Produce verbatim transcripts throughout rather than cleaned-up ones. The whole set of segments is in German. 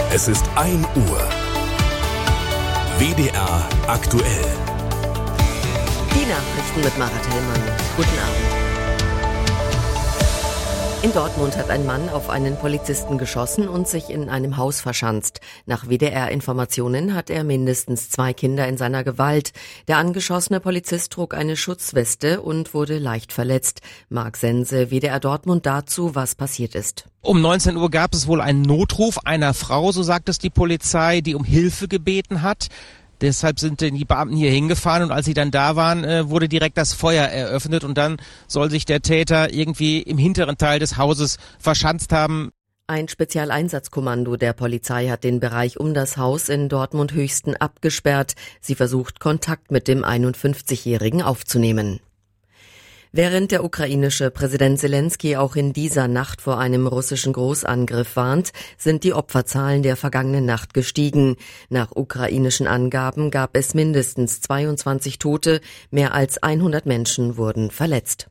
Es ist ein Uhr. W D R aktuell. Die Nachrichten mit Marat Hellmann. Guten Abend. In Dortmund hat ein Mann auf einen Polizisten geschossen und sich in einem Haus verschanzt. Nach W D R-Informationen hat er mindestens zwei Kinder in seiner Gewalt. Der angeschossene Polizist trug eine Schutzweste und wurde leicht verletzt. Marc Sense, W D R Dortmund dazu, was passiert ist. Um neunzehn Uhr gab es wohl einen Notruf einer Frau, so sagt es die Polizei, die um Hilfe gebeten hat. Deshalb sind die Beamten hier hingefahren und als sie dann da waren, wurde direkt das Feuer eröffnet und dann soll sich der Täter irgendwie im hinteren Teil des Hauses verschanzt haben. Ein Spezialeinsatzkommando der Polizei hat den Bereich um das Haus in Dortmund-Höchsten abgesperrt. Sie versucht, Kontakt mit dem einundfünfzigjährigen aufzunehmen. Während der ukrainische Präsident Selenskyj auch in dieser Nacht vor einem russischen Großangriff warnt, sind die Opferzahlen der vergangenen Nacht gestiegen. Nach ukrainischen Angaben gab es mindestens zweiundzwanzig Tote, mehr als hundert Menschen wurden verletzt.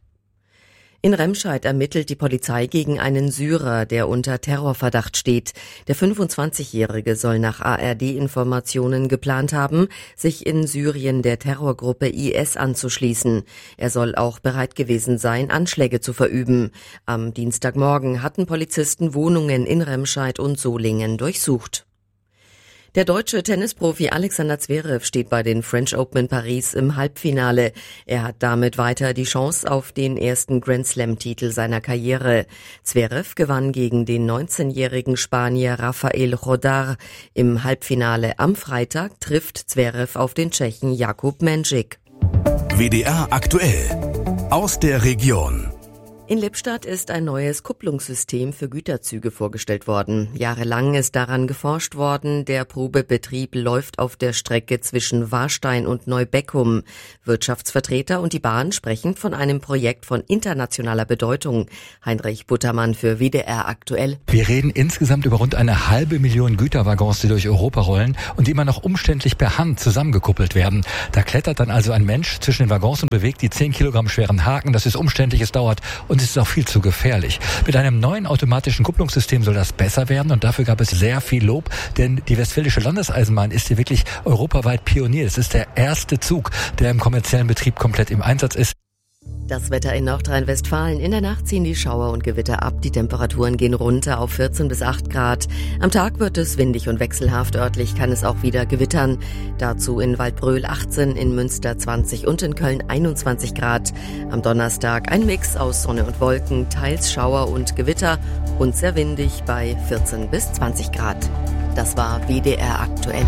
In Remscheid ermittelt die Polizei gegen einen Syrer, der unter Terrorverdacht steht. Der fünfundzwanzigjährige soll nach A R D-Informationen geplant haben, sich in Syrien der Terrorgruppe I S anzuschließen. Er soll auch bereit gewesen sein, Anschläge zu verüben. Am Dienstagmorgen hatten Polizisten Wohnungen in Remscheid und Solingen durchsucht. Der deutsche Tennisprofi Alexander Zverev steht bei den French Open Paris im Halbfinale. Er hat damit weiter die Chance auf den ersten Grand-Slam-Titel seiner Karriere. Zverev gewann gegen den neunzehnjährigen Spanier Rafael Rodar. Im Halbfinale am Freitag trifft Zverev auf den Tschechen Jakub Menžík. W D R aktuell. Aus der Region. In Lippstadt ist ein neues Kupplungssystem für Güterzüge vorgestellt worden. Jahrelang ist daran geforscht worden. Der Probebetrieb läuft auf der Strecke zwischen Warstein und Neubeckum. Wirtschaftsvertreter und die Bahn sprechen von einem Projekt von internationaler Bedeutung. Heinrich Buttermann für W D R aktuell. Wir reden insgesamt über rund eine halbe Million Güterwaggons, die durch Europa rollen und die immer noch umständlich per Hand zusammengekuppelt werden. Da klettert dann also ein Mensch zwischen den Waggons und bewegt die zehn Kilogramm schweren Haken. Das ist umständlich, es dauert und es ist auch viel zu gefährlich. Mit einem neuen automatischen Kupplungssystem soll das besser werden und dafür gab es sehr viel Lob, denn die Westfälische Landeseisenbahn ist hier wirklich europaweit Pionier. Es ist der erste Zug, der im kommerziellen Betrieb komplett im Einsatz ist. Das Wetter in Nordrhein-Westfalen. In der Nacht ziehen die Schauer und Gewitter ab. Die Temperaturen gehen runter auf vierzehn bis acht Grad. Am Tag wird es windig und wechselhaft. Örtlich kann es auch wieder gewittern. Dazu in Waldbröl achtzehn, in Münster zwanzig und in Köln einundzwanzig Grad. Am Donnerstag ein Mix aus Sonne und Wolken, teils Schauer und Gewitter und sehr windig bei vierzehn bis zwanzig Grad. Das war W D R aktuell.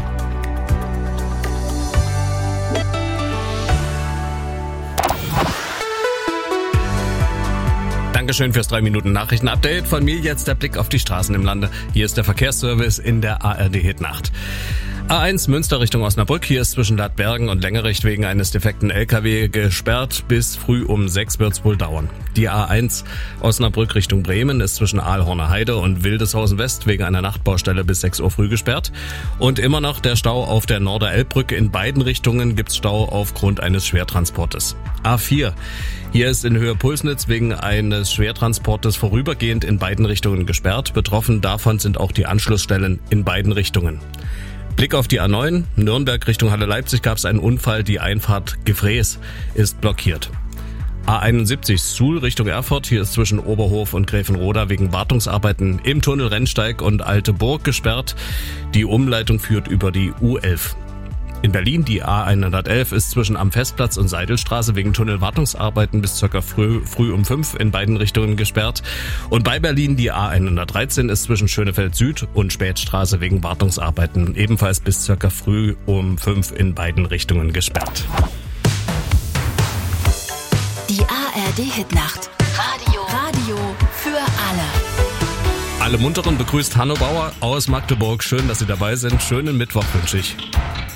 Dankeschön fürs drei Minuten Nachrichten-Update. Von mir jetzt der Blick auf die Straßen im Lande. Hier ist der Verkehrsservice in der A R D-Hitnacht. A eins Münster Richtung Osnabrück. Hier ist zwischen Ladbergen und Längerich wegen eines defekten L K W gesperrt. Bis früh um sechs wird's wohl dauern. Die A eins Osnabrück Richtung Bremen ist zwischen Aalhorner Heide und Wildeshausen West wegen einer Nachtbaustelle bis sechs Uhr früh gesperrt. Und immer noch der Stau auf der Norderelbbrücke. In beiden Richtungen gibt's Stau aufgrund eines Schwertransportes. A vier. Hier ist in Höhe Pulsnitz wegen eines Schwertransportes vorübergehend in beiden Richtungen gesperrt. Betroffen davon sind auch die Anschlussstellen in beiden Richtungen. Blick auf die A neun. Nürnberg Richtung Halle Leipzig gab es einen Unfall. Die Einfahrt Gefrees ist blockiert. A einundsiebzig Suhl Richtung Erfurt. Hier ist zwischen Oberhof und Gräfenroda wegen Wartungsarbeiten im Tunnel Rennsteig und Alte Burg gesperrt. Die Umleitung führt über die U elf. In Berlin die A hundertelf ist zwischen Am Festplatz und Seidelstraße wegen Tunnelwartungsarbeiten bis circa früh, früh um fünf in beiden Richtungen gesperrt. Und bei Berlin die A hundertdreizehn ist zwischen Schönefeld Süd und Spätstraße wegen Wartungsarbeiten ebenfalls bis circa früh um fünf in beiden Richtungen gesperrt. Die A R D-Hitnacht. Radio. Radio für alle. Alle Munteren begrüßt Hanno Bauer aus Magdeburg. Schön, dass Sie dabei sind. Schönen Mittwoch wünsche ich.